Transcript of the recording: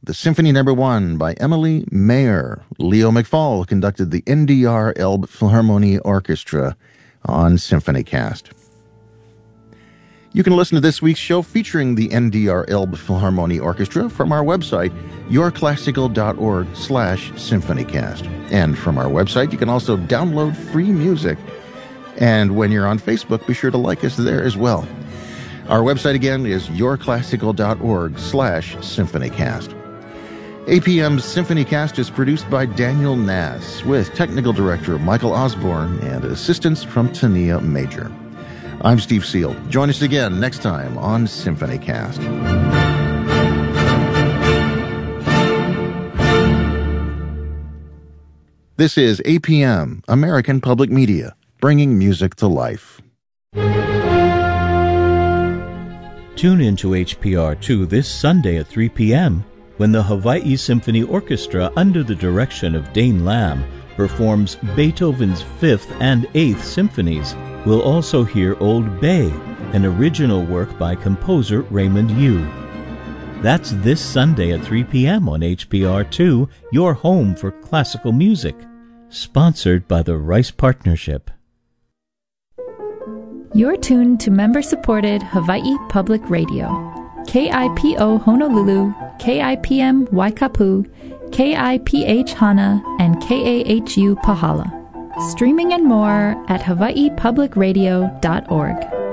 the Symphony No. 1 by Emily Mayer. Leo McFall conducted the NDR Elbe Philharmonie Orchestra on SymphonyCast. You can listen to this week's show featuring the NDR Elbe Philharmonie Orchestra from our website, yourclassical.org/symphonycast. And from our website, you can also download free music. And when you're on Facebook, be sure to like us there as well. Our website again is yourclassical.org/symphonycast. APM's SymphonyCast is produced by Daniel Nass, with technical director Michael Osborne and assistance from Tania Major. I'm Steve Seal. Join us again next time on SymphonyCast. This is APM, American Public Media, bringing music to life. Tune into HPR2 this Sunday at 3 p.m. when the Hawaii Symphony Orchestra, under the direction of Dane Lamb, performs Beethoven's 5th and 8th symphonies. We'll also hear Old Bay, an original work by composer Raymond Yu. That's this Sunday at 3 p.m. on HPR2, your home for classical music. Sponsored by the Rice Partnership. You're tuned to member-supported Hawaii Public Radio. KIPO Honolulu, KIPM Waikapu, KIPH Hana, and KAHU Pahala. Streaming and more at hawaiipublicradio.org.